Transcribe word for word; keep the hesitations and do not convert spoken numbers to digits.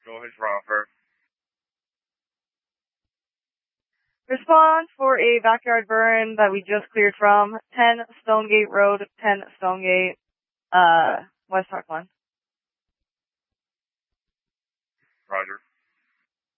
Go ahead, Romper. Response for a backyard burn that we just cleared from ten Stonegate Road, ten Stonegate, uh, West Park one. Roger.